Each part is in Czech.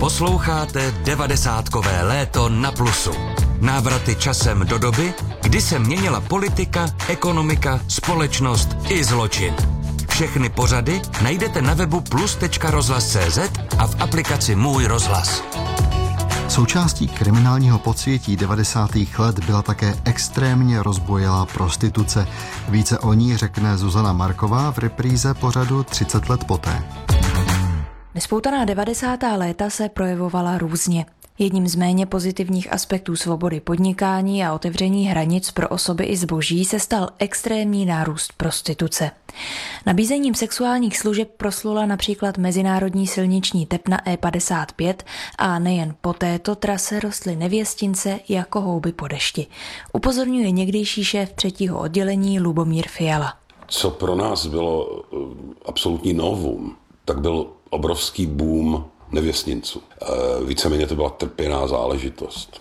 Posloucháte 90kové léto na Plusu. Návraty časem do doby, kdy se měnila politika, ekonomika, společnost i zločin. Všechny pořady najdete na webu plus.rozhlas.cz a v aplikaci Můj rozhlas. Součástí kriminálního podsvětí 90. let byla také extrémně rozbojelá prostituce. Více o ní řekne Zuzana Marková v repríze pořadu 30 let poté. Nespoutaná 90. léta se projevovala různě. Jedním z méně pozitivních aspektů svobody podnikání a otevření hranic pro osoby i zboží se stal extrémní nárůst prostituce. Nabízením sexuálních služeb proslula například mezinárodní silniční tepna E55 a nejen po této trase rostly nevěstince jako houby po dešti. Upozorňuje někdejší šéf 3. oddělení Lubomír Fiala. Co pro nás bylo absolutní novum, tak byl obrovský boom nevěstninců. Víceméně to byla trpěná záležitost.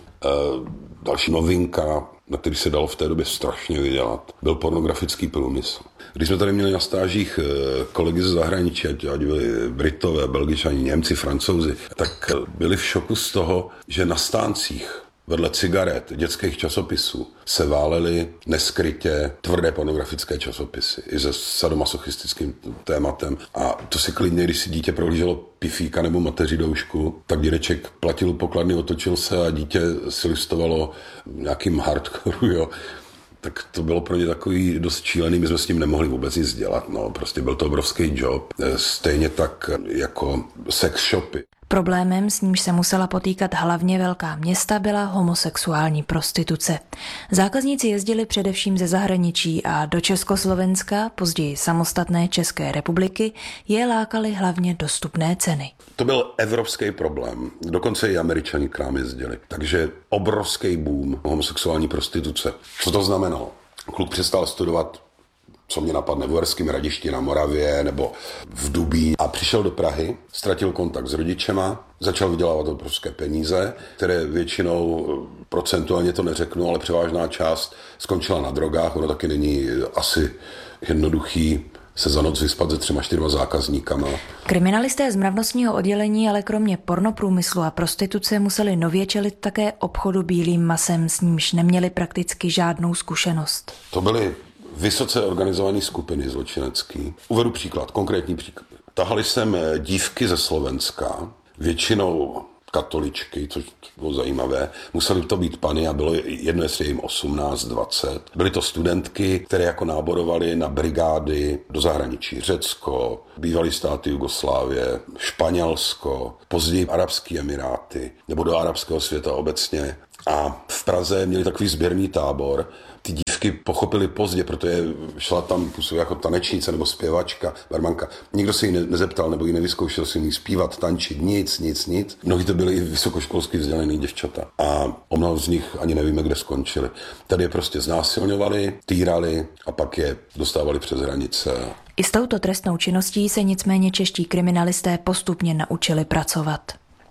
Další novinka, na který se dalo v té době strašně vydělat, byl pornografický průmysl. Když jsme tady měli na stážích kolegy ze zahraničí, ať byli Britové, Belgičani, Němci, Francouzi, tak byli v šoku z toho, že na stáncích vedle cigaret, dětských časopisů se válely neskrytě tvrdé pornografické časopisy i se sadomasochistickým tématem. A to si klidně, když si dítě prohlíželo pifíka nebo mateřidoušku, tak dědeček platil u pokladny, otočil se a dítě si listovalo nějakým hardcore, jo. Tak to bylo pro ně takový dost šílený, my jsme s tím nemohli vůbec nic dělat, no, prostě byl to obrovský job, stejně tak jako sex shopy. Problémem, s nímž se musela potýkat hlavně velká města, byla homosexuální prostituce. Zákazníci jezdili především ze zahraničí a do Československa, později samostatné České republiky, je lákaly hlavně dostupné ceny. To byl evropský problém, dokonce i Američani k nám jezdili. Takže obrovský boom homosexuální prostituce. Co to znamenalo? Kluk přestal studovat, co mě napadne, v Uherském Hradišti na Moravě nebo v Dubí a přišel do Prahy, ztratil kontakt s rodičema, začal vydělávat obrovské peníze, které většinou, procentuálně to neřeknu, ale převážná část skončila na drogách. Ono taky není asi jednoduchý se za noc vyspat se 3-4 zákazníkama. Kriminalisté z mravnostního oddělení ale kromě pornoprůmyslu a prostituce museli nově čelit také obchodu bílým masem, s nímž neměli prakticky žádnou zkušenost. To byly vysoce organizované skupiny zločinecký. Uvedu příklad, konkrétní příklad. Tahali sem dívky ze Slovenska, většinou katoličky, což bylo zajímavé. Museli to být pany a bylo jedno, jestli jim 18, 20. Byly to studentky, které jako náborovaly na brigády do zahraničí. Řecko, bývalý státy Jugoslávie, Španělsko, později Arabské Emiráty, nebo do arabského světa obecně. A v Praze měli takový sběrný tábor. Ty dívky pochopili pozdě, protože šla tam působit jako tanečnice nebo zpěvačka, barmanka. Nikdo se jí nezeptal nebo jí nevyzkoušel si jí zpívat, tančit, nic. Mnohdy to byly i vysokoškolsky vzdělaný děvčata. A o mnoho z nich ani nevíme, kde skončili. Tady je prostě znásilňovali, týrali a pak je dostávali přes hranice. I s touto trestnou činností se nicméně čeští kriminalisté postupně naučili pracovat.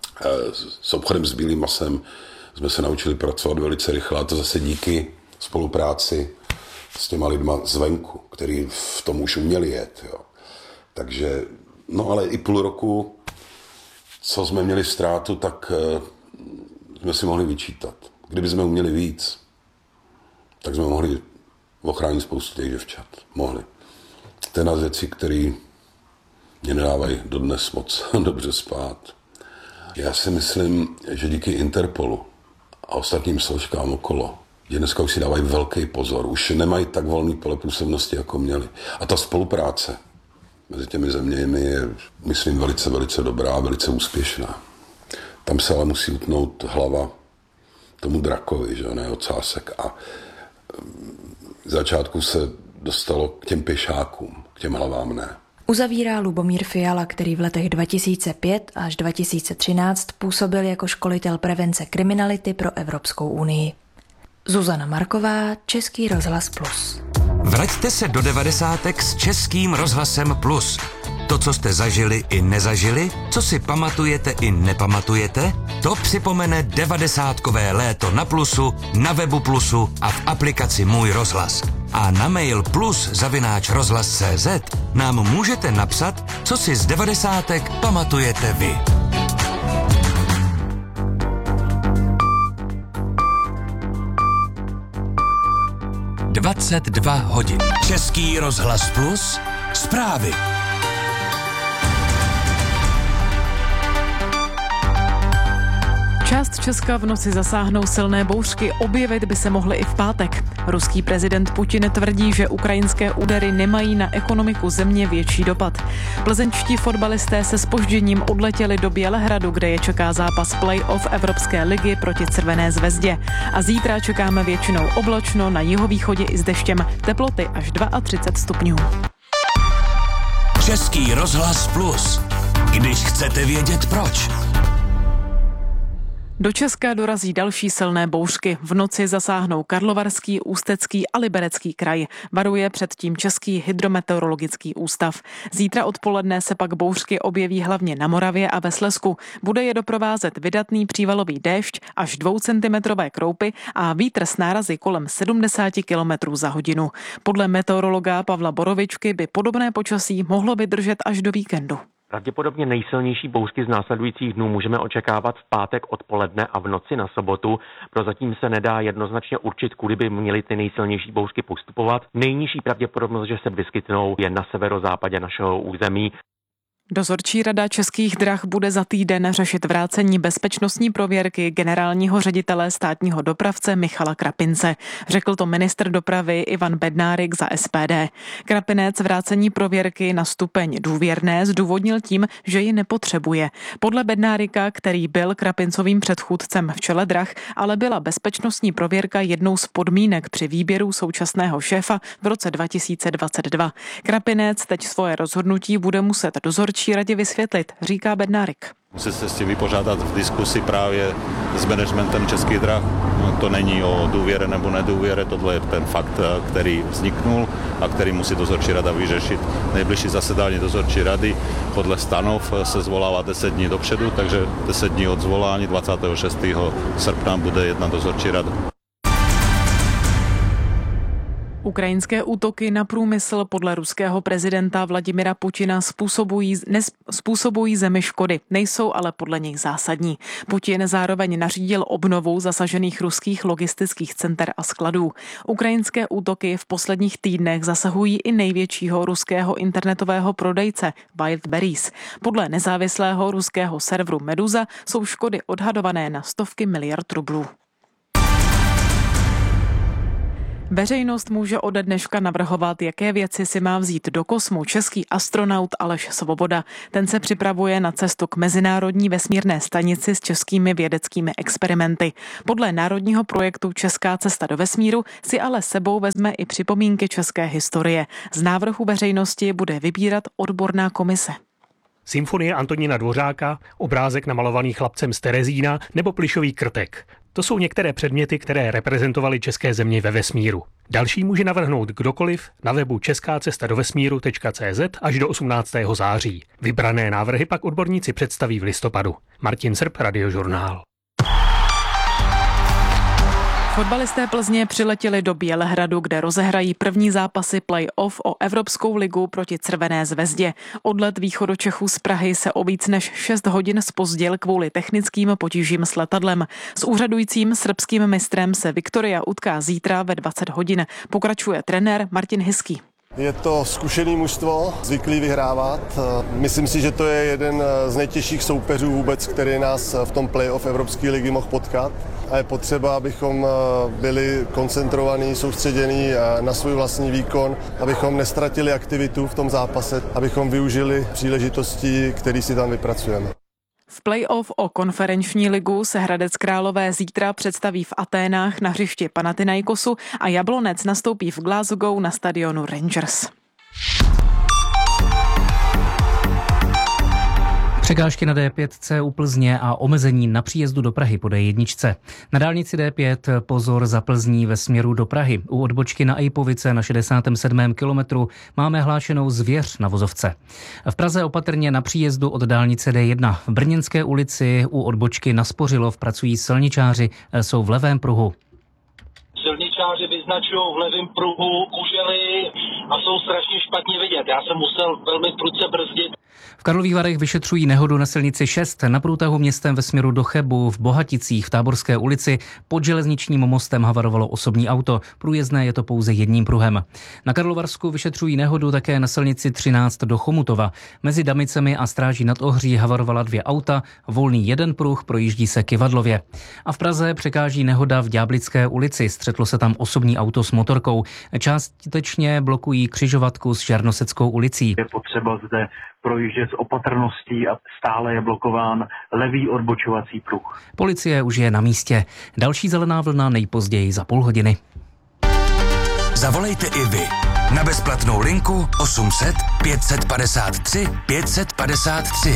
S obchodem s bílým masem jsme se naučili pracovat velice rychle a to zase díky spolupráci s těma lidma zvenku, který v tom už uměli jet. Jo. Takže, no ale i půl roku, co jsme měli ztrátu, tak jsme si mohli vyčítat. Kdyby jsme uměli víc, tak jsme mohli ochránit spoustu těch děvčat. Mohli. To je jedna z věcí, které mě nedávají dodnes moc dobře spát. Já si myslím, že díky Interpolu a ostatním složkám okolo, že dneska už si dávají velký pozor, už nemají tak volný pole působnosti, jako měli. A ta spolupráce mezi těmi zeměmi je, myslím, velice, velice dobrá a velice úspěšná. Tam se ale musí utnout hlava tomu drakovi, že ne, ocásek. A v začátku se dostalo k těm pěšákům, k těm hlavám ne. Uzavírá Lubomír Fiala, který v letech 2005 až 2013 působil jako školitel prevence kriminality pro Evropskou unii. Zuzana Marková, Český rozhlas Plus. Vraťte se do 90. s Českým rozhlasem Plus. To, co jste zažili i nezažili, co si pamatujete i nepamatujete, to připomene 90kové léto na Plusu, na webu Plusu a v aplikaci Můj rozhlas. A na mail plus@rozhlas.cz nám můžete napsat, co si z 90 pamatujete vy. 22 hodin. Český rozhlas Plus, zprávy. Část Česka v noci zasáhnou silné bouřky, objevit by se mohly i v pátek. Ruský prezident Putin tvrdí, že ukrajinské údery nemají na ekonomiku země větší dopad. Plzeňští fotbalisté se zpožděním odletěli do Bělehradu, kde je čeká zápas play-off Evropské ligy proti Crvené zvezdě. A zítra čekáme většinou oblačno, na jihovýchodě i s deštěm, teploty až 32 stupňů. Český rozhlas Plus. Když chcete vědět proč. Do Česka dorazí další silné bouřky. V noci zasáhnou Karlovarský, Ústecký a Liberecký kraj. Varuje předtím Český hydrometeorologický ústav. Zítra odpoledne se pak bouřky objeví hlavně na Moravě a ve Slezsku. Bude je doprovázet vydatný přívalový déšť až 2centimetrové kroupy a vítr s nárazy kolem 70 km za hodinu. Podle meteorologa Pavla Borovičky by podobné počasí mohlo vydržet až do víkendu. Pravděpodobně nejsilnější bouřky z následujících dnů můžeme očekávat v pátek odpoledne a v noci na sobotu. Prozatím se nedá jednoznačně určit, kudy by měly ty nejsilnější bouřky postupovat. Nejnižší pravděpodobnost, že se vyskytnou, je na severozápadě našeho území. Dozorčí rada Českých drah bude za týden řešit vrácení bezpečnostní prověrky generálního ředitele státního dopravce Michala Krapince. Řekl to ministr dopravy Ivan Bednárik za SPD. Krapinec vrácení prověrky na stupeň důvěrné zdůvodnil tím, že ji nepotřebuje. Podle Bednárika, který byl Krapincovým předchůdcem v čele drah, ale byla bezpečnostní prověrka jednou z podmínek při výběru současného šéfa v roce 2022. Krapinec teď svoje rozhodnutí bude muset dozorčí radě vysvětlit, říká Bednárik. Musí se s tím vypořádat v diskusi právě s managementem Českých drah. To není o důvěře nebo nedůvěře, tohle je ten fakt, který vzniknul a který musí dozorčí rada vyřešit. Nejbližší zasedání dozorčí rady podle stanov se zvolává 10 dní dopředu, takže 10 dní od zvolání 26. srpna bude jedna dozorčí rada. Ukrajinské útoky na průmysl podle ruského prezidenta Vladimira Putina způsobují zemi škody, nejsou ale podle něj zásadní. Putin zároveň nařídil obnovu zasažených ruských logistických center a skladů. Ukrajinské útoky v posledních týdnech zasahují i největšího ruského internetového prodejce Wildberries. Podle nezávislého ruského serveru Meduza jsou škody odhadované na stovky miliard rublů. Veřejnost může ode dneška navrhovat, jaké věci si má vzít do kosmu český astronaut Aleš Svoboda. Ten se připravuje na cestu k mezinárodní vesmírné stanici s českými vědeckými experimenty. Podle národního projektu Česká cesta do vesmíru si ale sebou vezme i připomínky české historie. Z návrhu veřejnosti bude vybírat odborná komise. Symfonie Antonína Dvořáka, obrázek namalovaný chlapcem z Terezína nebo plyšový krtek. To jsou některé předměty, které reprezentovaly české země ve vesmíru. Další může navrhnout kdokoliv na webu českácestadovesmíru.cz až do 18. září. Vybrané návrhy pak odborníci představí v listopadu. Martin Srb, Radiožurnál. Fotbalisté Plzně přiletěli do Bělehradu, kde rozehrají první zápasy play-off o Evropskou ligu proti Crvené zvezdě. Odlet východočechů z Prahy se o víc než 6 hodin zpozdil kvůli technickým potížím s letadlem. S úřadujícím srbským mistrem se Viktoria utká zítra ve 20 hodin. Pokračuje trenér Martin Hiský. Je to zkušený mužstvo, zvyklý vyhrávat. Myslím si, že to je jeden z nejtěžších soupeřů vůbec, který nás v tom play-off Evropské ligy mohl potkat. A je potřeba, abychom byli koncentrovaní, soustředění na svůj vlastní výkon, abychom nestratili aktivitu v tom zápase, abychom využili příležitosti, které si tam vypracujeme. V play-off o konferenční ligu se Hradec Králové zítra představí v Aténách na hřišti Panathinaikosu a Jablonec nastoupí v Glasgow na stadionu Rangers. Překážky na D5 u Plzně a omezení na příjezdu do Prahy po D1. Na dálnici D5 pozor za Plzní ve směru do Prahy. U odbočky na Ejpovice na 67. kilometru máme hlášenou zvěř na vozovce. V Praze opatrně na příjezdu od dálnice D1. V Brněnské ulici u odbočky na Spořilov pracují silničáři, jsou v levém pruhu. Silniční silničáři vyznačují v levém pruhu kužely a jsou strašně špatně vidět. Já jsem musel velmi prudce brzdit. V Karlových Varech vyšetřují nehodu na silnici 6 na průtahu městem ve směru do Chebu. V Bohaticích v Táborské ulici pod železničním mostem havarovalo osobní auto. Průjezdné je to pouze jedním pruhem. Na Karlovarsku vyšetřují nehodu také na silnici 13 do Chomutova. Mezi Damicemi a Stráží nad Ohří havarovala 2 auta, volný jeden pruh, projíždí se Kyvadlově. A v Praze překáží nehoda v Ďáblické ulici. Střetlo se tam osobní auto s motorkou. Částečně blokují křižovatku s Žarnoseckou ulicí. Je potřeba zde projíždět s opatrností a stále je blokován levý odbočovací pruh. Policie už je na místě. Další zelená vlna nejpozději za půl hodiny. Zavolejte i vy na bezplatnou linku 800 553 553.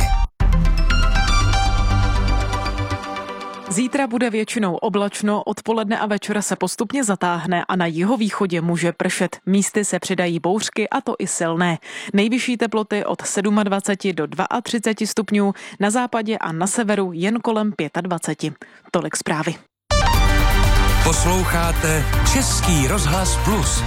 Zítra bude většinou oblačno, odpoledne a večera se postupně zatáhne a na jihovýchodě může pršet. Místy se přidají bouřky a to i silné. Nejvyšší teploty od 27 do 32 stupňů, na západě a na severu jen kolem 25. Tolik zprávy. Posloucháte Český rozhlas Plus.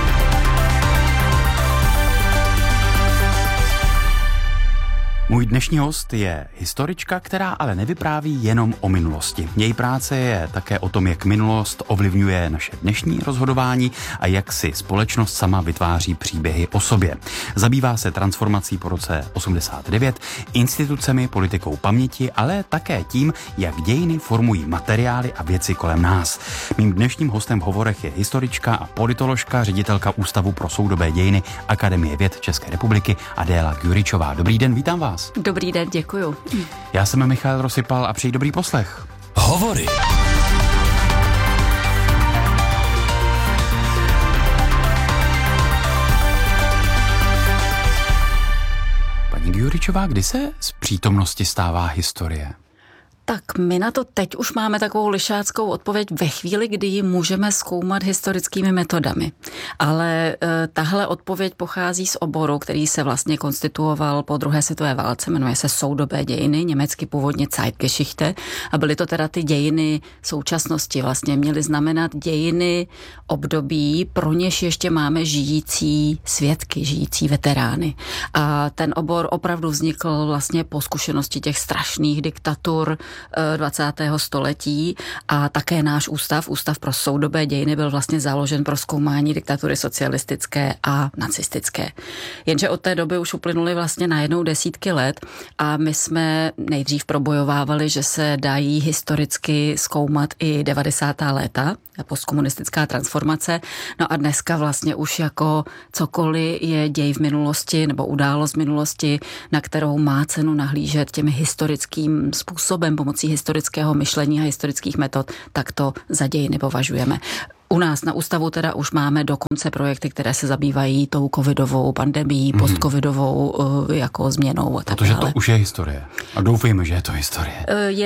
Můj dnešní host je historička, která ale nevypráví jenom o minulosti. Její práce je také o tom, jak minulost ovlivňuje naše dnešní rozhodování a jak si společnost sama vytváří příběhy o sobě. Zabývá se transformací po roce 89, institucemi, politikou paměti, ale také tím, jak dějiny formují materiály a věci kolem nás. Mým dnešním hostem v hovorech je historička a politoložka, ředitelka Ústavu pro soudobé dějiny Akademie věd České republiky Adéla Gyuričová. Dobrý den, vítám vás. Dobrý den, děkuju. Já jsem Michal Rosypal a přeji dobrý poslech. Hovory. Paní Gyuričová, kdy se z přítomnosti stává historie? Tak my na to teď už máme takovou lišáckou odpověď ve chvíli, kdy ji můžeme zkoumat historickými metodami. Ale tahle odpověď pochází z oboru, který se vlastně konstituoval po druhé světové válce, jmenuje se soudobé dějiny, německy původně Zeitgeschichte, a byly to teda ty dějiny současnosti, vlastně měly znamenat dějiny období, pro něž ještě máme žijící svědky, žijící veterány. A ten obor opravdu vznikl vlastně po zkušenosti těch strašných diktatur 20. století a také náš ústav pro soudobé dějiny byl vlastně založen pro zkoumání diktatury socialistické a nacistické. Jenže od té doby už uplynuly vlastně najednou desítky let a my jsme nejdřív probojovávali, že se dají historicky zkoumat i 90. léta, postkomunistická transformace. No a dneska vlastně už jako cokoliv je děj v minulosti nebo událost v minulosti, na kterou má cenu nahlížet těmi historickým způsobem, pomocí historického myšlení a historických metod, tak to za dějiny považujeme. U nás na ústavu teda už máme dokonce projekty, které se zabývají tou covidovou pandemií, postcovidovou jako změnou. Protože to už je historie. A doufejme, že je to historie.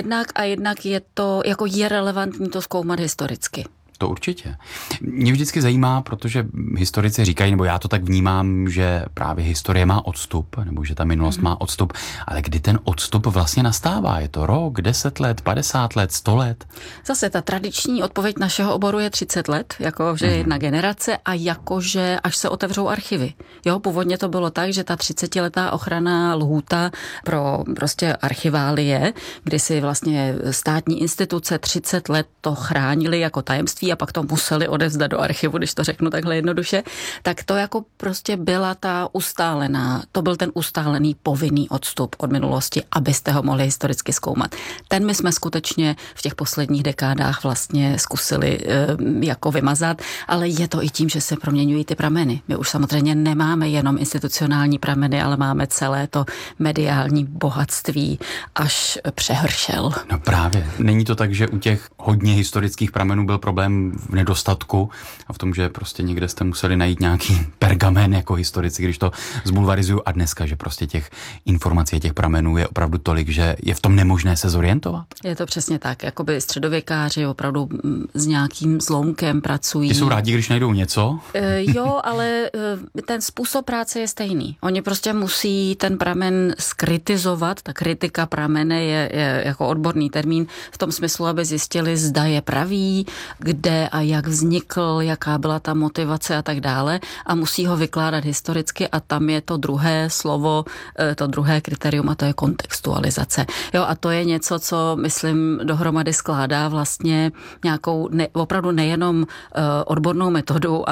Jednak je to, jako je relevantní to zkoumat historicky. To určitě. Mě vždycky zajímá, protože historici říkají, nebo já to tak vnímám, že právě historie má odstup, nebo že ta minulost má odstup, ale kdy ten odstup vlastně nastává? Je to rok, 10 let, 50 let, 100 let? Zase ta tradiční odpověď našeho oboru je 30 let, jakože jedna generace a jakože až se otevřou archivy. Jo, původně to bylo tak, že ta 30letá ochranná lhůta pro prostě archiválie, kdy si vlastně státní instituce 30 let to chránili jako tajemství a pak to museli odevzdat do archivu, když to řeknu takhle jednoduše, tak to jako prostě byla ta ustálená, to byl ten ustálený povinný odstup od minulosti, abyste ho mohli historicky zkoumat. Ten my jsme skutečně v těch posledních dekádách vlastně zkusili jako vymazat, ale je to i tím, že se proměňují ty prameny. My už samozřejmě nemáme jenom institucionální prameny, ale máme celé to mediální bohatství až přehršel. No právě. Není to tak, že u těch hodně historických pramenů byl problém v nedostatku a v tom, že prostě někde jste museli najít nějaký pergamen jako historici, když to zbulvarizuju, a dneska, že prostě těch informací a těch pramenů je opravdu tolik, že je v tom nemožné se zorientovat? Je to přesně tak. Jakoby středověkáři opravdu s nějakým zlomkem pracují. Ti jsou rádi, když najdou něco? Jo, ale ten způsob práce je stejný. Oni prostě musí ten pramen skritizovat. Ta kritika pramene je jako odborný termín v tom smyslu, aby zjistili, zda je pravý, kde a jak vznikl, jaká byla ta motivace a tak dále a musí ho vykládat historicky a tam je to druhé slovo, to druhé kritérium a to je kontextualizace. Jo, a to je něco, co myslím dohromady skládá vlastně nějakou opravdu nejenom odbornou metodu,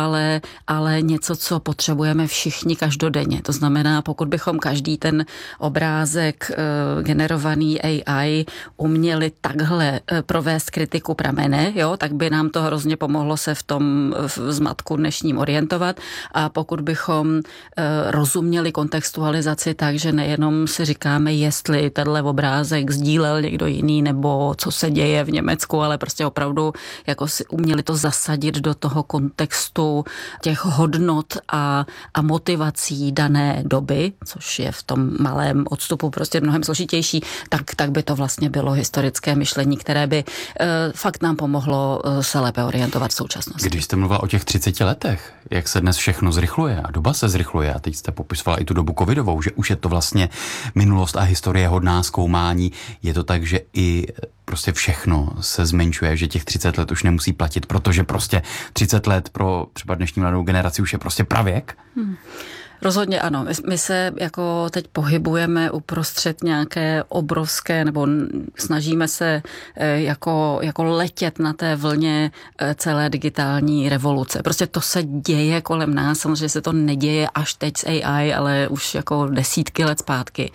ale něco, co potřebujeme všichni každodenně. To znamená, pokud bychom každý ten obrázek generovaný AI uměli takhle provést kritiku pramene, jo, tak by nám to hrozně pomohlo se v tom zmatku dnešním orientovat a pokud bychom rozuměli kontextualizaci tak, že nejenom si říkáme, jestli tenhle obrázek sdílel někdo jiný nebo co se děje v Německu, ale prostě opravdu jako si uměli to zasadit do toho kontextu těch hodnot a motivací dané doby, což je v tom malém odstupu prostě mnohem složitější, tak by to vlastně bylo historické myšlení, které by fakt nám pomohlo se lépe orientovat v současnosti. Když jste mluvila o těch 30 letech, jak se dnes všechno zrychluje a doba se zrychluje a teď jste popisovala i tu dobu covidovou, že už je to vlastně minulost a historie hodná zkoumání, je to tak, že i prostě všechno se zmenšuje, že těch 30 let už nemusí platit, protože prostě 30 let pro třeba dnešní mladou generaci už je prostě pravěk? Rozhodně ano. My se jako teď pohybujeme uprostřed nějaké obrovské, nebo snažíme se jako letět na té vlně celé digitální revoluce. Prostě to se děje kolem nás, samozřejmě se to neděje až teď s AI, ale už jako desítky let zpátky.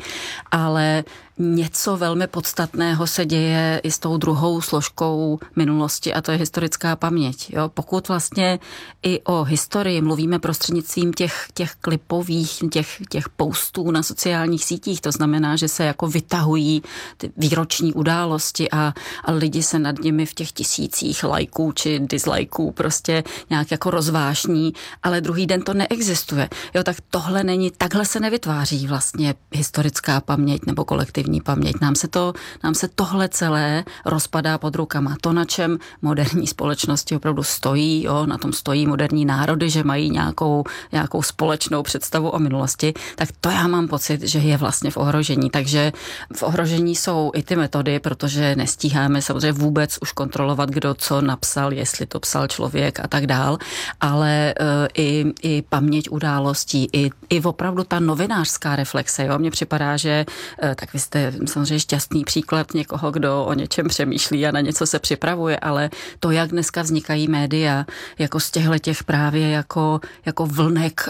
Ale něco velmi podstatného se děje i s tou druhou složkou minulosti a to je historická paměť. Jo? Pokud vlastně i o historii mluvíme prostřednictvím těch klipových, těch postů na sociálních sítích, to znamená, že se jako vytahují ty výroční události a lidi se nad nimi v těch tisících lajků či dislajků prostě nějak jako rozvášní, ale druhý den to neexistuje. Jo, tak tohle není, takhle se nevytváří vlastně historická paměť nebo kolektivní paměť. Nám se tohle celé rozpadá pod rukama. To, na čem moderní společnosti opravdu stojí, jo, na tom stojí moderní národy, že mají nějakou společnou představu o minulosti, tak to já mám pocit, že je vlastně v ohrožení. Takže v ohrožení jsou i ty metody, protože nestíháme samozřejmě vůbec už kontrolovat, kdo co napsal, jestli to psal člověk a tak dál, ale i paměť událostí, i opravdu ta novinářská reflexe. Jo. Mně připadá, že tak vy jste samozřejmě šťastný příklad někoho, kdo o něčem přemýšlí a na něco se připravuje, ale to, jak dneska vznikají média, jako z těch právě jako vlnek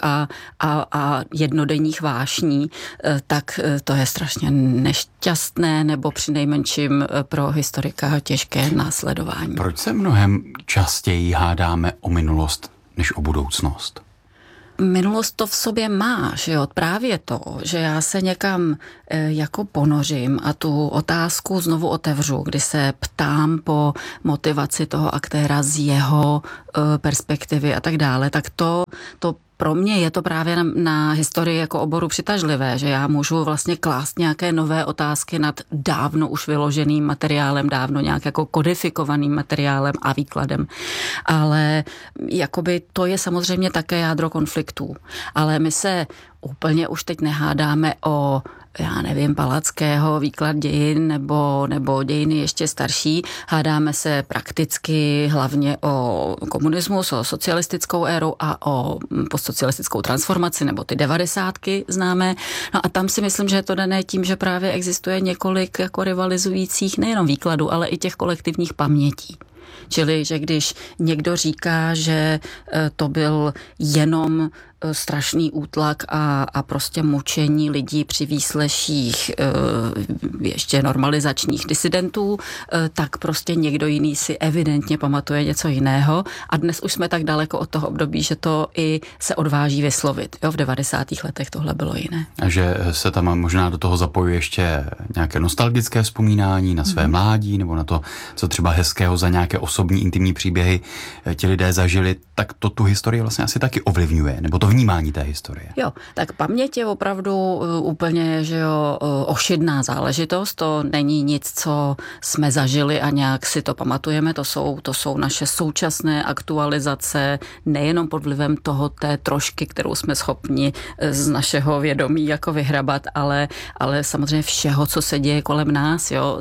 a jednodenních vášní, tak to je strašně nešťastné nebo přinejmenším pro historika těžké následování. Proč se mnohem častěji hádáme o minulost než o budoucnost? Minulost to v sobě má, že jo, právě to, že já se někam jako ponořím a tu otázku znovu otevřu, kdy se ptám po motivaci toho aktéra z jeho perspektivy a tak dále, tak to pro mě je to právě na historii jako oboru přitažlivé, že já můžu vlastně klást nějaké nové otázky nad dávno už vyloženým materiálem, dávno nějak jako kodifikovaným materiálem a výkladem. Ale jakoby to je samozřejmě také jádro konfliktů. Ale my se úplně už teď nehádáme o, já nevím, Palackého výklad dějin nebo dějiny ještě starší. Hádáme se prakticky hlavně o komunismus, o socialistickou éru a o postsocialistickou transformaci, nebo ty 90. známe. No a tam si myslím, že je to dané tím, že právě existuje několik jako rivalizujících nejenom výkladů, ale i těch kolektivních pamětí. Čili, že když někdo říká, že to byl jenom strašný útlak a prostě mučení lidí při výsleších ještě normalizačních disidentů, tak prostě někdo jiný si evidentně pamatuje něco jiného a dnes už jsme tak daleko od toho období, že to i se odváží vyslovit. Jo, v 90. letech tohle bylo jiné. A že se tam možná do toho zapojuje ještě nějaké nostalgické vzpomínání na své mládí nebo na to, co třeba hezkého za nějaké osobní intimní příběhy ti lidé zažili, tak to tu historii vlastně asi taky ovlivňuje, nebo to vnímání té historie. Jo, tak paměť je opravdu úplně, že jo, ošidná záležitost, to není nic, co jsme zažili a nějak si to pamatujeme, to jsou naše současné aktualizace, nejenom pod vlivem toho té trošky, kterou jsme schopni z našeho vědomí jako vyhrabat, ale samozřejmě všeho, co se děje kolem nás, jo.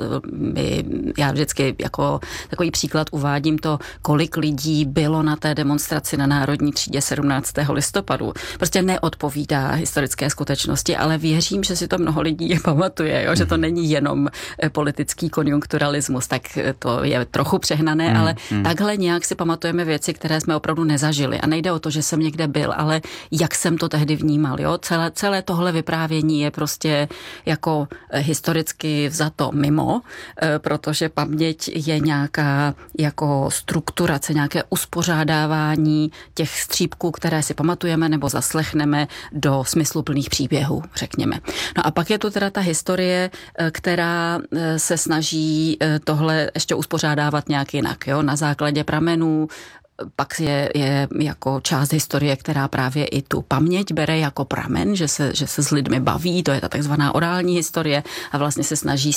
Já vždycky jako takový příklad uvádím to, kolik lidí bylo na té demonstraci na Národní třídě 17. listopadu. Prostě neodpovídá historické skutečnosti, ale věřím, že si to mnoho lidí pamatuje, jo? Že to není jenom politický konjunkturalismus, tak to je trochu přehnané, ale takhle nějak si pamatujeme věci, které jsme opravdu nezažili. A nejde o to, že jsem někde byl, ale jak jsem to tehdy vnímal. Jo? Celé tohle vyprávění je prostě jako historicky vzato mimo, protože paměť je nějaká jako strukturace, nějaké uspořádávání těch střípků, které si pamatujeme nebo zaslechneme do smysluplných příběhů, řekněme. No a pak je tu teda ta historie, která se snaží tohle ještě uspořádávat nějak jinak, jo? Na základě pramenů. Pak je jako část historie, která právě i tu paměť bere jako pramen, že se s lidmi baví, to je ta takzvaná orální historie a vlastně se snaží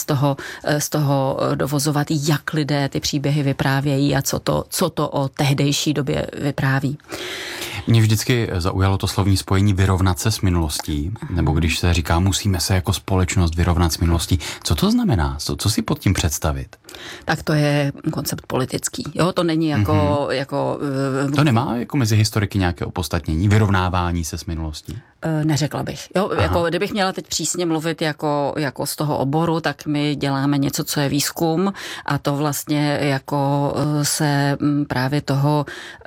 z toho dovozovat, jak lidé ty příběhy vyprávějí a co to o tehdejší době vypráví. Mě vždycky zaujalo to slovní spojení vyrovnat se s minulostí, nebo když se říká, musíme se jako společnost vyrovnat s minulostí. Co to znamená? Co si pod tím představit? Tak to je koncept politický. Jo, to není jako To nemá jako mezi historiky nějaké opodstatnění, vyrovnávání se s minulostí? Neřekla bych. Jo, jako kdybych měla teď přísně mluvit jako z toho oboru, tak my děláme něco, co je výzkum a to vlastně jako se právě toho,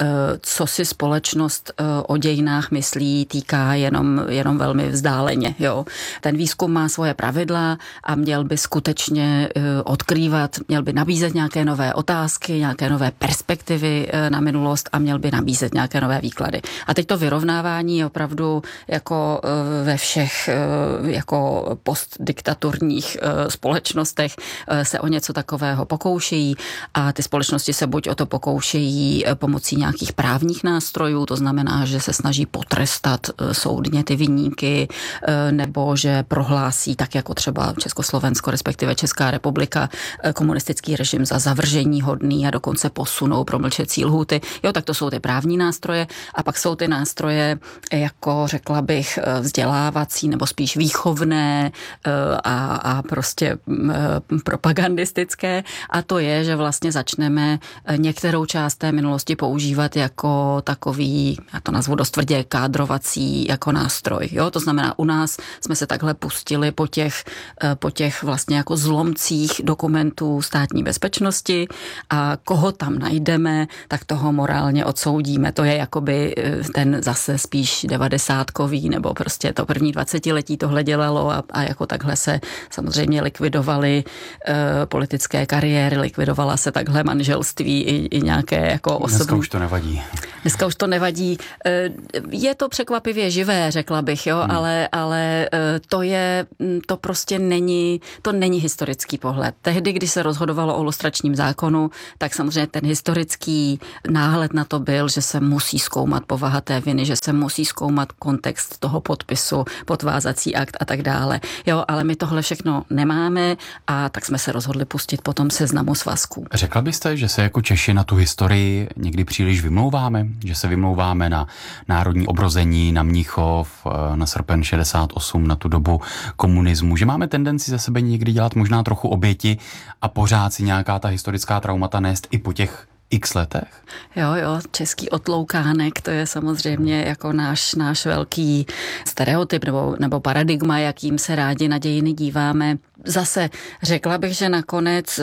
co si společnost o dějinách myslí, týká jenom velmi vzdáleně. Jo. Ten výzkum má svoje pravidla a měl by skutečně odkrývat, měl by nabízet nějaké nové otázky, nějaké nové perspektivy na minulost a měl by nabízet nějaké nové výklady. A teď to vyrovnávání je opravdu jako ve všech jako postdiktaturních společnostech se o něco takového pokoušejí a ty společnosti se buď o to pokoušejí pomocí nějakých právních nástrojů, to znamená, že se snaží potrestat soudně ty viníky, nebo že prohlásí, tak jako třeba Československo, respektive Česká republika, komunistický režim za zavržení hodný a dokonce posunou promlčecí lhůty. Jo, tak to jsou ty právní nástroje a pak jsou ty nástroje, jako řekla bych, vzdělávací nebo spíš výchovné a prostě propagandistické. A to je, že vlastně začneme některou část té minulosti používat jako takový, já to nazvu dost tvrdě, kádrovací jako nástroj. Jo? To znamená, u nás jsme se takhle pustili po těch vlastně jako zlomcích dokumentů státní bezpečnosti a koho tam najdeme, tak toho morálně odsoudíme. To je jakoby ten zase spíš 90kový nebo prostě to první 20letí tohle dělalo a jako takhle se samozřejmě likvidovaly politické kariéry, likvidovala se takhle manželství i nějaké jako osobní. Dneska už to nevadí. Dneska už to nevadí. Je to překvapivě živé, řekla bych, jo, ale to prostě není historický pohled. Tehdy, když se rozhodovalo o lustračním zákonu, tak samozřejmě ten historický náhled na to byl, že se musí zkoumat povaha té viny, že se musí zkoumat kontext toho podpisu, podvázací akt a tak dále. Jo, ale my tohle všechno nemáme a tak jsme se rozhodli pustit po tom seznamu svazků. Řekla byste, že se jako Češi na tu historii někdy příliš vymlouváme? Že se vymlouváme na národní obrození, na Mnichov, na srpen 68, na tu dobu komunismu? Že máme tendenci ze sebe někdy dělat možná trochu oběti a pořád si nějaká ta historická traumata nést i po těch x letech? Jo, český otloukánek, to je samozřejmě jako náš velký stereotyp nebo paradigma, jakým se rádi na dějiny díváme. Zase řekla bych, že nakonec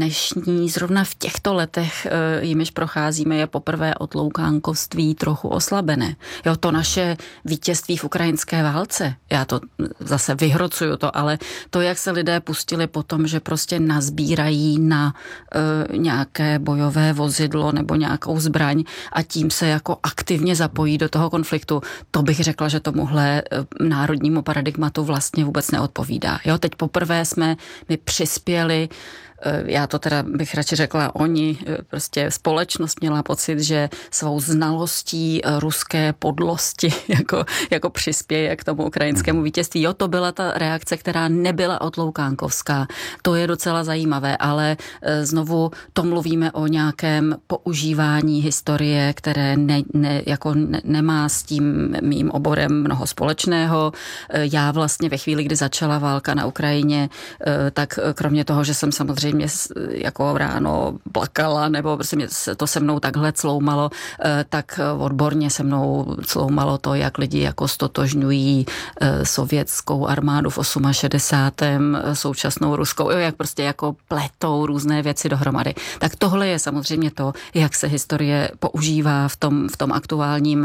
zrovna v těchto letech, jimiž procházíme, je poprvé otloukánkovství trochu oslabené. Jo, to naše vítězství v ukrajinské válce, já to zase vyhrocuju to, ale to, jak se lidé pustili po tom, že prostě nazbírají na nějaké bojové vozidlo nebo nějakou zbraň a tím se jako aktivně zapojí do toho konfliktu, to bych řekla, že tomuhle národnímu paradigmatu vlastně vůbec neodpovídá. Jo, teď poprvé jsme my přispěli já to teda bych radši řekla, oni, prostě společnost měla pocit, že svou znalostí ruské podlosti jako přispěje k tomu ukrajinskému vítězství. Jo, to byla ta reakce, která nebyla otloukánkovská. To je docela zajímavé, ale znovu to mluvíme o nějakém používání historie, které nemá s tím mým oborem mnoho společného. Já vlastně ve chvíli, kdy začala válka na Ukrajině, tak kromě toho, že jsem samozřejmě jako ráno plakala, nebo prostě to se mnou takhle cloumalo, tak odborně se mnou cloumalo to, jak lidi jako stotožňují sovětskou armádu v 68. současnou ruskou, jak prostě jako pletou různé věci dohromady. Tak tohle je samozřejmě to, jak se historie používá v tom aktuálním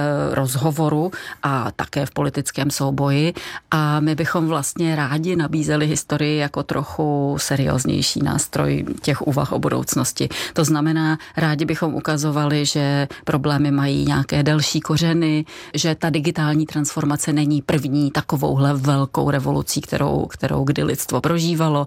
rozhovoru a také v politickém souboji. A my bychom vlastně rádi nabízeli historii jako trochu serióznější nástroj těch úvah o budoucnosti. To znamená, rádi bychom ukazovali, že problémy mají nějaké delší kořeny, že ta digitální transformace není první takovouhle velkou revolucí, kterou kdy lidstvo prožívalo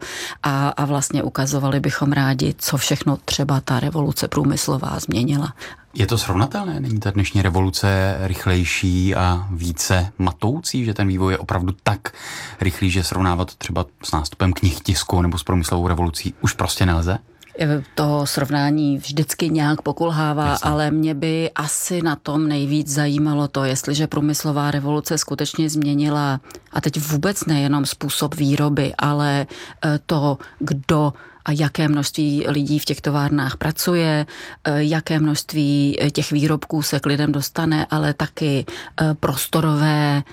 a vlastně ukazovali bychom rádi, co všechno třeba ta revoluce průmyslová změnila. Je to srovnatelné? Není ta dnešní revoluce rychlejší a více matoucí, že ten vývoj je opravdu tak rychlý, že srovnávat třeba s nástupem knihtisku nebo s průmyslovou revolucí už prostě nelze? To srovnání vždycky nějak pokulhává, jasně. Ale mě by asi na tom nejvíc zajímalo to, jestliže průmyslová revoluce skutečně změnila, a teď vůbec nejenom způsob výroby, ale to, kdo a jaké množství lidí v těch továrnách pracuje, jaké množství těch výrobků se k lidem dostane, ale taky prostorové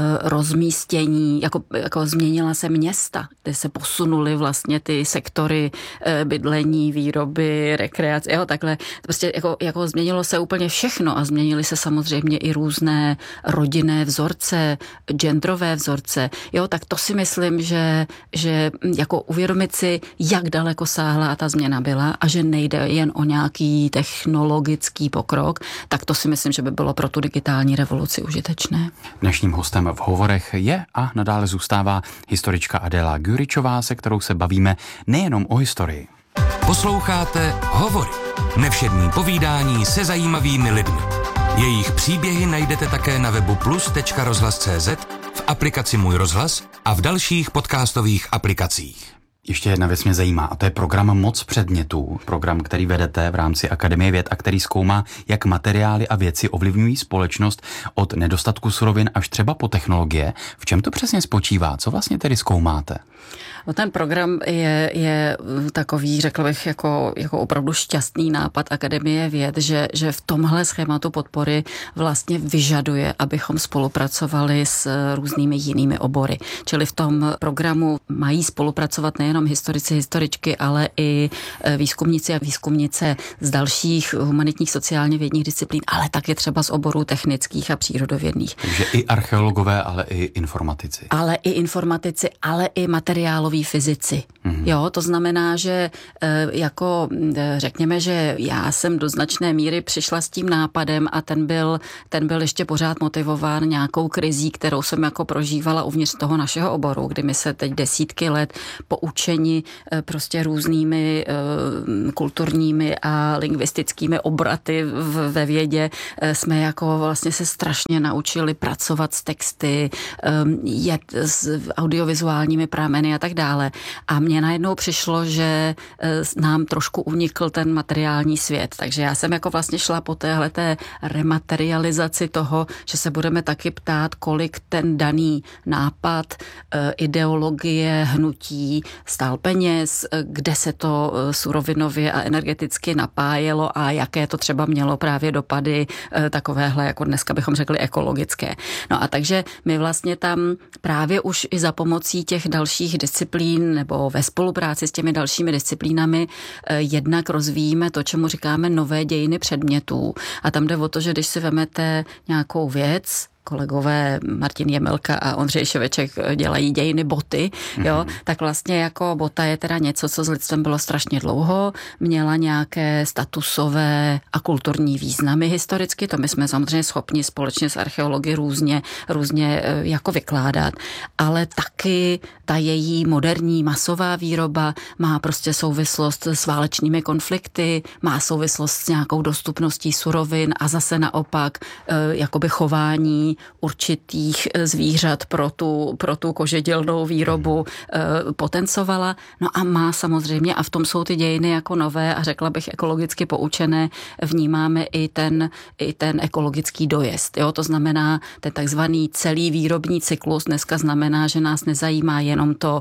rozmístění, jako změnila se města, kde se posunuly vlastně ty sektory bydlení, výroby, rekreace, takhle. Prostě jako změnilo se úplně všechno a změnily se samozřejmě i různé rodinné vzorce, genderové vzorce. Tak to si myslím, že jako uvědomit si, jak daleko sáhla ta změna byla a že nejde jen o nějaký technologický pokrok, tak to si myslím, že by bylo pro tu digitální revoluci užitečné. Dnešním hostem v hovorech je a nadále zůstává historička Adéla Gyuričová, se kterou se bavíme nejenom o historii. Posloucháte Hovory. Nevšední povídání se zajímavými lidmi. Jejich příběhy najdete také na webu plus.rozhlas.cz, v aplikaci Můj rozhlas a v dalších podcastových aplikacích. Ještě jedna věc mě zajímá, a to je program Moc předmětů, program, který vedete v rámci Akademie věd a který zkoumá, jak materiály a věci ovlivňují společnost od nedostatku surovin až třeba po technologie. V čem to přesně spočívá? Co vlastně tedy zkoumáte? Ten program je takový, řekl bych, jako opravdu šťastný nápad Akademie věd, že v tomhle schématu podpory vlastně vyžaduje, abychom spolupracovali s různými jinými obory. Čili v tom programu mají spolupracovat nejenom historici, historičky, ale i výzkumníci a výzkumnice z dalších humanitních, sociálně vědních disciplín, ale také třeba z oborů technických a přírodovědných. Takže i archeologové, ale i informatici. Ale i materiáloví fyzici. To znamená, že řekněme, že já jsem do značné míry přišla s tím nápadem a ten byl ještě pořád motivován nějakou krizí, kterou jsem jako prožívala uvnitř toho našeho oboru, kdy my se teď desítky let poučeni prostě různými kulturními a lingvistickými obraty ve vědě jsme jako vlastně se strašně naučili pracovat s texty, jet s audiovizuálními prameny a tak dále. A mně najednou přišlo, že nám trošku unikl ten materiální svět. Takže já jsem jako vlastně šla po téhleté rematerializaci toho, že se budeme taky ptát, kolik ten daný nápad, ideologie, hnutí stál peněz, kde se to surovinově a energeticky napájelo a jaké to třeba mělo právě dopady takovéhle, jako dneska bychom řekli, ekologické. No a takže my vlastně tam právě už i za pomocí těch dalších disciplín nebo ve spolupráci s těmi dalšími disciplínami jednak rozvíjíme to, čemu říkáme nové dějiny předmětů. A tam jde o to, že když si vemete nějakou věc, kolegové Martin Jemelka a Ondřej Ševeček dělají dějiny boty, jo, tak vlastně jako bota je teda něco, co s lidstvem bylo strašně dlouho, měla nějaké statusové a kulturní významy historicky, to my jsme samozřejmě schopni společně s archeology různě jako vykládat, ale taky ta její moderní masová výroba má prostě souvislost s válečnými konflikty, má souvislost s nějakou dostupností surovin a zase naopak jakoby chování určitých zvířat pro tu kožedělnou výrobu potencovala. No a má samozřejmě, a v tom jsou ty dějiny jako nové a řekla bych ekologicky poučené, vnímáme i ten ekologický dojezd. Jo? To znamená, ten takzvaný celý výrobní cyklus dneska znamená, že nás nezajímá jenom to,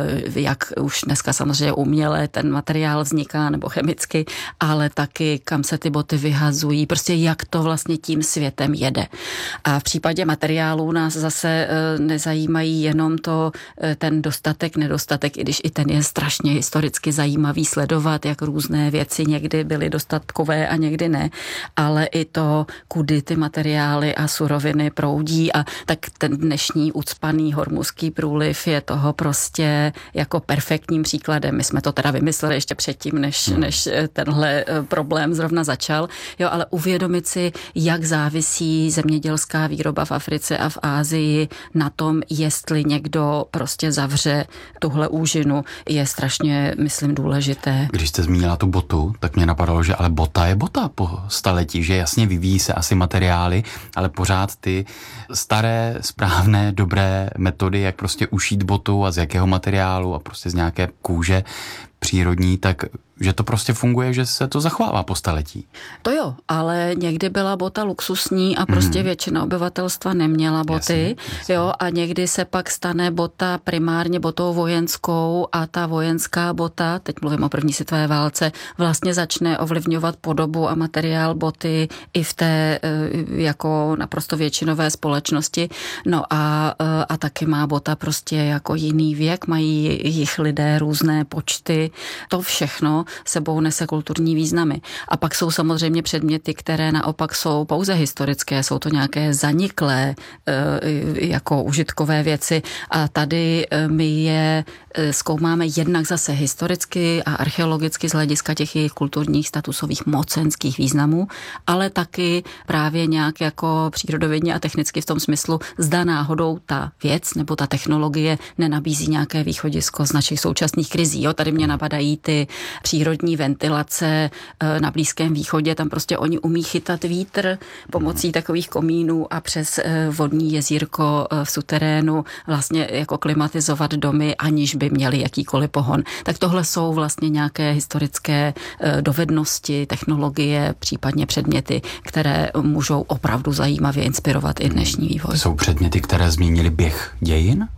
jak už dneska samozřejmě uměle ten materiál vzniká nebo chemicky, ale taky kam se ty boty vyhazují, prostě jak to vlastně tím světem jede. A v případě materiálů nás zase nezajímají jenom ten dostatek, nedostatek, i když i ten je strašně historicky zajímavý sledovat, jak různé věci někdy byly dostatkové a někdy ne, ale i to, kudy ty materiály a suroviny proudí a tak ten dnešní ucpaný Hormuzský průliv je toho prostě jako perfektním příkladem. My jsme to teda vymysleli ještě předtím, než tenhle problém zrovna začal, jo, ale uvědomit si, jak závisí zemědělská výroba v Africe a v Asii na tom, jestli někdo prostě zavře tuhle úžinu, je strašně, myslím, důležité. Když jste zmínila tu botu, tak mě napadalo, že ale bota je bota po staletí, že jasně vyvíjí se asi materiály, ale pořád ty staré, správné, dobré metody, jak prostě ušít botu a z jakého materiálu a prostě z nějaké kůže přírodní, tak že to prostě funguje, že se to zachovává po staletí. To jo, ale někdy byla bota luxusní a prostě většina obyvatelstva neměla boty, jasně. Jo, a někdy se pak stane bota primárně botou vojenskou a ta vojenská bota, teď mluvím o první světové válce, vlastně začne ovlivňovat podobu a materiál boty i v té jako naprosto většinové společnosti. No a taky má bota prostě jako jiný věk, mají jich lidé různé počty, to všechno sebou nese kulturní významy. A pak jsou samozřejmě předměty, které naopak jsou pouze historické, jsou to nějaké zaniklé jako užitkové věci a tady my je zkoumáme jednak zase historicky a archeologicky z hlediska těch jejich kulturních statusových mocenských významů, ale taky právě nějak jako přírodovědně a technicky v tom smyslu, zda náhodou ta věc nebo ta technologie nenabízí nějaké východisko z našich současných krizí. Jo, tady mě napadají ty přírodní ventilace na Blízkém východě, tam prostě oni umí chytat vítr pomocí takových komínů a přes vodní jezírko v suterénu vlastně jako klimatizovat domy, aniž by měli jakýkoliv pohon. Tak tohle jsou vlastně nějaké historické dovednosti, technologie, případně předměty, které můžou opravdu zajímavě inspirovat i dnešní vývoj. Jsou předměty, které změnily běh dějin?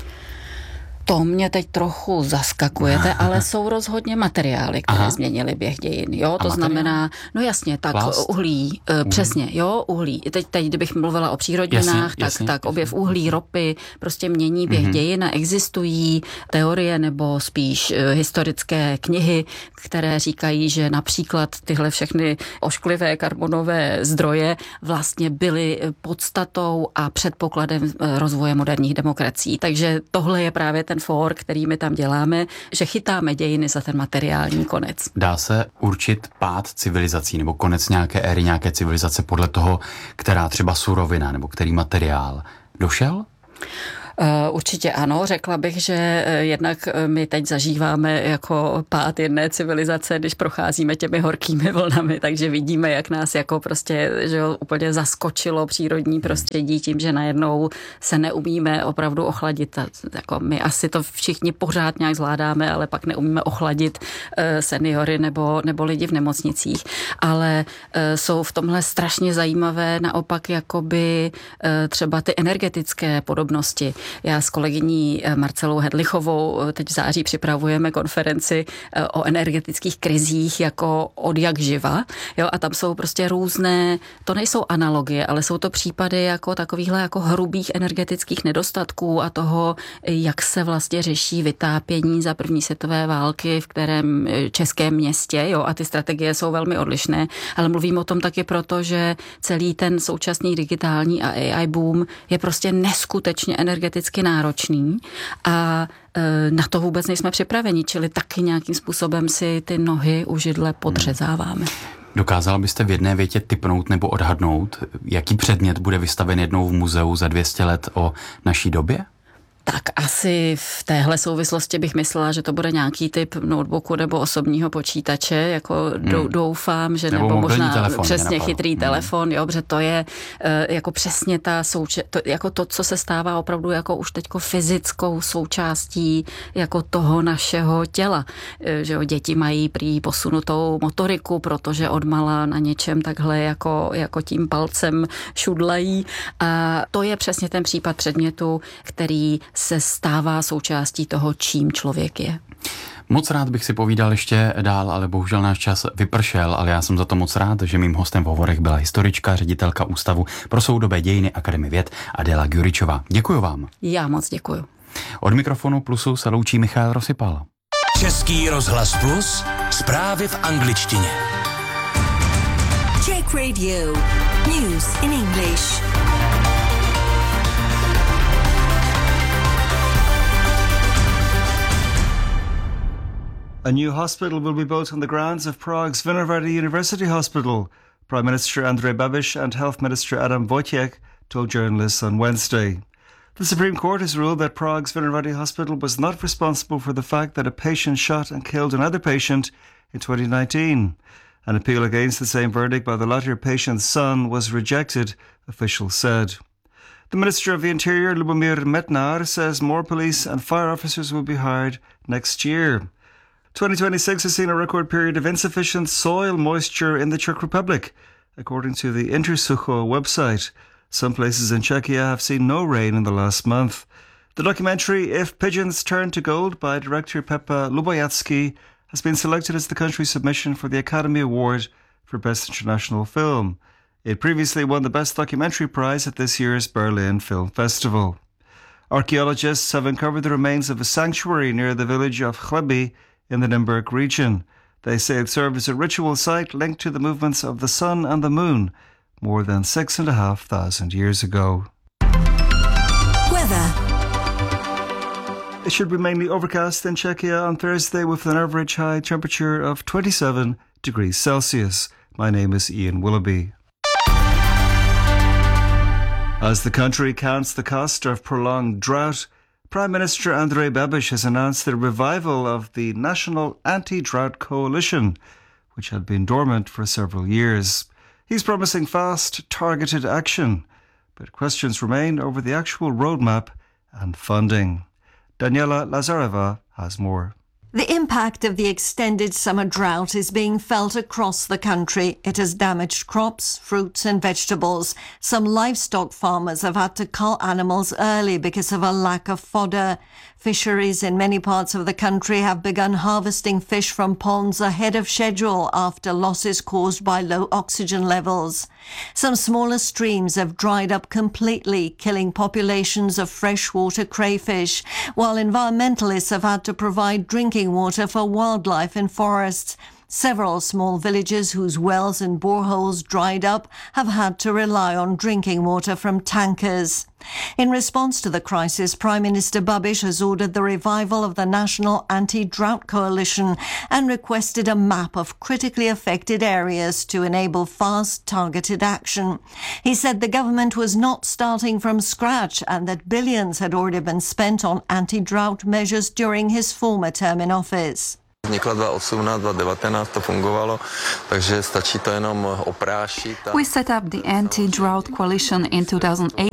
To mě teď trochu zaskakujete, ale jsou rozhodně materiály, které změnily běh dějin. Jo, to znamená, no jasně, tak plast? Uhlí, přesně, jo, uhlí. Teď kdybych mluvila o přírodninách, tak objev uhlí, ropy, prostě mění běh dějin a existují teorie nebo spíš historické knihy, které říkají, že například tyhle všechny ošklivé karbonové zdroje vlastně byly podstatou a předpokladem rozvoje moderních demokracií. Takže tohle je právě ten fór, který my tam děláme, že chytáme dějiny za ten materiální konec. Dá se určit pád civilizací nebo konec nějaké éry, nějaké civilizace podle toho, která třeba surovina nebo který materiál došel? Určitě ano, řekla bych, že jednak my teď zažíváme jako pád jedné civilizace, když procházíme těmi horkými vlnami, takže vidíme, jak nás jako prostě že úplně zaskočilo přírodní prostředí tím, že najednou se neumíme opravdu ochladit. Jako my asi to všichni pořád nějak zvládáme, ale pak neumíme ochladit seniory nebo lidi v nemocnicích. Ale jsou v tomhle strašně zajímavé naopak jakoby třeba ty energetické podobnosti. Já s kolegyní Marcelou Hedlichovou teď v září připravujeme konferenci o energetických krizích jako od jak živa. Jo, a tam jsou prostě různé, to nejsou analogie, ale jsou to případy jako takovýchhle jako hrubých energetických nedostatků a toho, jak se vlastně řeší vytápění za první světové války v kterém českém městě. Jo, a ty strategie jsou velmi odlišné, ale mluvím o tom taky proto, že celý ten současný digitální a AI boom je prostě neskutečně energeticky náročný a na to vůbec nejsme připraveni, čili taky nějakým způsobem si ty nohy u židle podřezáváme. Dokázala byste v jedné větě tipnout nebo odhadnout, jaký předmět bude vystaven jednou v muzeu za 200 let o naší době? Tak asi v téhle souvislosti bych myslela, že to bude nějaký typ notebooku nebo osobního počítače, jako doufám, že nebo možná telefon, přesně chytrý telefon, jo, protože to je jako přesně jako to, co se stává opravdu jako už teďko fyzickou součástí jako toho našeho těla. Že jo, děti mají prý posunutou motoriku, protože odmala na něčem takhle jako tím palcem šudlají a to je přesně ten případ předmětu, který se stává součástí toho, čím člověk je. Moc rád bych si povídal ještě dál, ale bohužel náš čas vypršel, ale já jsem za to moc rád, že mým hostem v hovorech byla historička, ředitelka Ústavu pro soudobé dějiny Akademie věd Adéla Gyuričová. Děkuju vám. Já moc děkuju. Od mikrofonu Plusu se loučí Michal Rosypal. Český rozhlas Plus, zprávy v angličtině. Czech Radio, news in English. A new hospital will be built on the grounds of Prague's Vinohrady University Hospital, Prime Minister Andrej Babiš and Health Minister Adam Wojciech told journalists on Wednesday. The Supreme Court has ruled that Prague's Vinohrady Hospital was not responsible for the fact that a patient shot and killed another patient in 2019. An appeal against the same verdict by the latter patient's son was rejected, officials said. The Minister of the Interior, Lubomir Metnar, says more police and fire officers will be hired next year. 2026 has seen a record period of insufficient soil moisture in the Czech Republic, according to the Intersucho website. Some places in Czechia have seen no rain in the last month. The documentary If Pigeons Turn to Gold by director Pepa Lubojatsky has been selected as the country's submission for the Academy Award for Best International Film. It previously won the Best Documentary Prize at this year's Berlin Film Festival. Archaeologists have uncovered the remains of a sanctuary near the village of Chleby in the Nymburk region. They say it served as a ritual site linked to the movements of the sun and the moon more than 6,500 years ago. Weather. It should be mainly overcast in Czechia on Thursday with an average high temperature of 27 degrees Celsius. My name is Ian Willoughby. As the country counts the cost of prolonged drought, Prime Minister Andrej Babiš has announced the revival of the National Anti-Drought Coalition, which had been dormant for several years. He's promising fast, targeted action, but questions remain over the actual roadmap and funding. Daniela Lazareva has more. The impact of the extended summer drought is being felt across the country. It has damaged crops, fruits and vegetables. Some livestock farmers have had to cull animals early because of a lack of fodder. Fisheries in many parts of the country have begun harvesting fish from ponds ahead of schedule after losses caused by low oxygen levels. Some smaller streams have dried up completely, killing populations of freshwater crayfish, while environmentalists have had to provide drinking water for wildlife in forests. Several small villages whose wells and boreholes dried up have had to rely on drinking water from tankers. In response to the crisis, Prime Minister Babiš has ordered the revival of the National Anti-Drought Coalition and requested a map of critically affected areas to enable fast, targeted action. He said the government was not starting from scratch and that billions had already been spent on anti-drought measures during his former term in office. Vznikla 2018, 2019 to fungovalo, takže stačí to jenom oprášit. We set up the Anti-Drought Coalition in 2018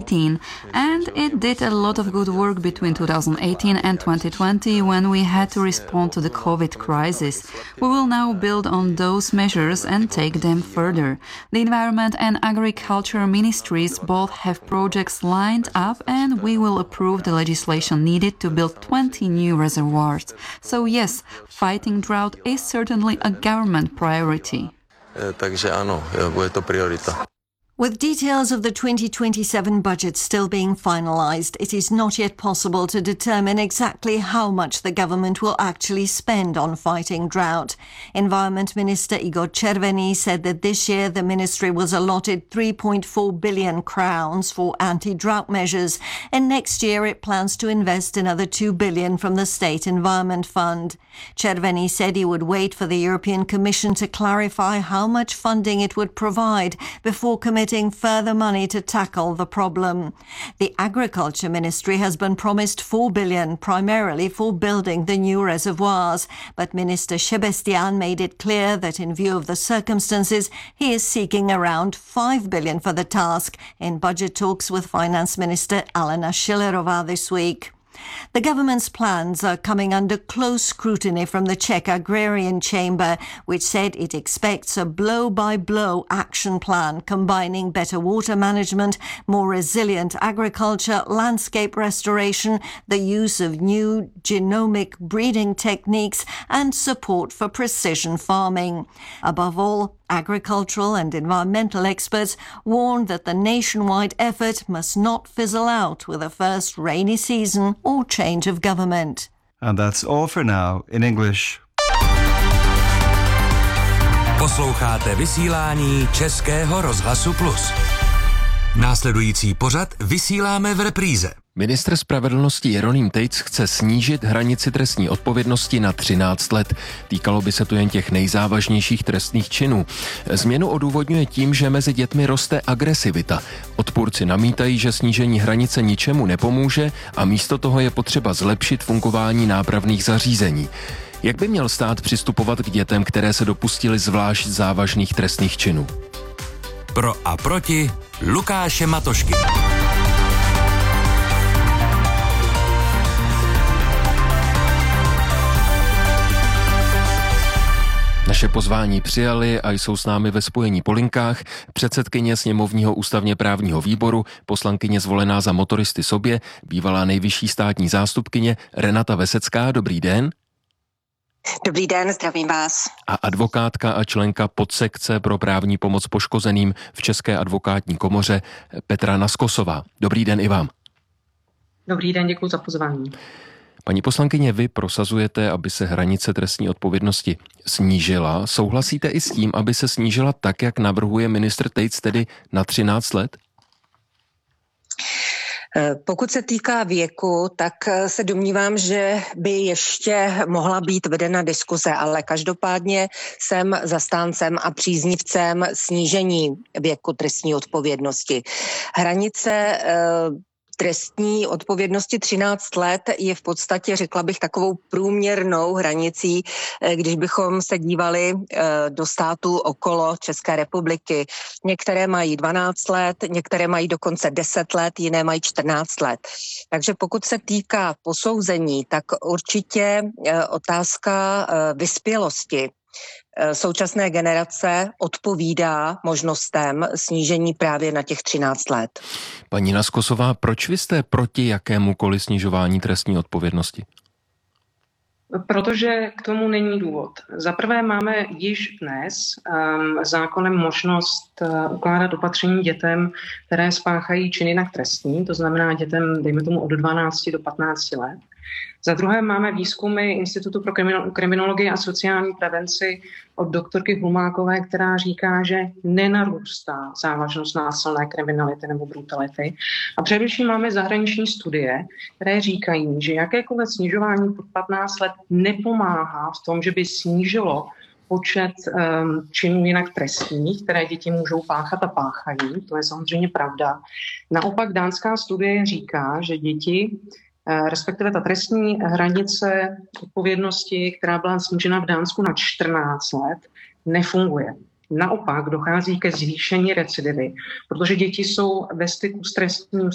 And it did a lot of good work between 2018 and 2020 when we had to respond to the COVID crisis. We will now build on those measures and take them further. The Environment and Agriculture Ministries both have projects lined up and we will approve the legislation needed to build 20 new reservoirs. So yes, fighting drought is certainly a government priority. Takže ano, bude to priorita. With details of the 2027 budget still being finalised, it is not yet possible to determine exactly how much the government will actually spend on fighting drought. Environment Minister Igor Červený said that this year the ministry was allotted 3.4 billion crowns for anti-drought measures, and next year it plans to invest another 2 billion from the State Environment Fund. Červený said he would wait for the European Commission to clarify how much funding it would provide before committing further money to tackle the problem. The Agriculture Ministry has been promised 4 billion, primarily for building the new reservoirs, but Minister Šebestian made it clear that in view of the circumstances, he is seeking around 5 billion for the task in budget talks with Finance Minister Alena Schillerová this week. The government's plans are coming under close scrutiny from the Czech Agrarian Chamber, which said it expects a blow-by-blow action plan combining better water management, more resilient agriculture, landscape restoration, the use of new genomic breeding techniques, and support for precision farming. Above all, agricultural and environmental experts warned that the nationwide effort must not fizzle out with a first rainy season or change of government. And that's all for now in English. Posloucháte vysílání Českého rozhlasu Plus. Následující pořad vysíláme v repríze. Ministr spravedlnosti Jeroným Tejc chce snížit hranici trestní odpovědnosti na 13 let. Týkalo by se to jen těch nejzávažnějších trestných činů. Změnu odůvodňuje tím, že mezi dětmi roste agresivita. Odpůrci namítají, že snížení hranice ničemu nepomůže a místo toho je potřeba zlepšit fungování nápravných zařízení. Jak by měl stát přistupovat k dětem, které se dopustily zvlášť závažných trestných činů? Pro a proti Lukáše Matošky. Naše pozvání přijali a jsou s námi ve spojení po linkách předsedkyně sněmovního ústavně právního výboru, poslankyně zvolená za Motoristy sobě, bývalá nejvyšší státní zástupkyně Renata Vesecká. Dobrý den. Dobrý den, zdravím vás. A advokátka a členka podsekce pro právní pomoc poškozeným v České advokátní komoře Petra Naskosová. Dobrý den i vám. Dobrý den, děkuji za pozvání. Paní poslankyně, vy prosazujete, aby se hranice trestní odpovědnosti snížila. Souhlasíte i s tím, aby se snížila tak, jak navrhuje ministr Tejc, tedy na 13 let? Pokud se týká věku, tak se domnívám, že by ještě mohla být vedena diskuse, ale každopádně jsem zastáncem a příznivcem snížení věku trestní odpovědnosti. Hranice trestní odpovědnosti 13 let je v podstatě, řekla bych, takovou průměrnou hranicí, když bychom se dívali do států okolo České republiky. Některé mají 12 let, některé mají dokonce 10 let, jiné mají 14 let. Takže pokud se týká posouzení, tak určitě otázka vyspělosti současné generace odpovídá možnostem snížení právě na těch 13 let. Paní Naskosová, proč vy jste proti jakémukoliv snižování trestní odpovědnosti? Protože k tomu není důvod. Za prvé máme již dnes zákonem možnost ukládat opatření dětem, které spáchají čin jinak trestní, to znamená dětem, dejme tomu, od 12 do 15 let. Za druhé máme výzkumy Institutu pro kriminologii a sociální prevenci od doktorky Hulmákové, která říká, že nenarůstá závažnost násilné kriminality nebo brutality. A především máme zahraniční studie, které říkají, že jakékoliv snižování pod 15 let nepomáhá v tom, že by snížilo počet činů jinak trestních, které děti můžou páchat a páchají. To je samozřejmě pravda. Naopak dánská studie říká, že děti, respektive ta trestní hranice odpovědnosti, která byla snížena v Dánsku na 14 let, nefunguje. Naopak dochází ke zvýšení recidivy, protože děti jsou ve styku s trestním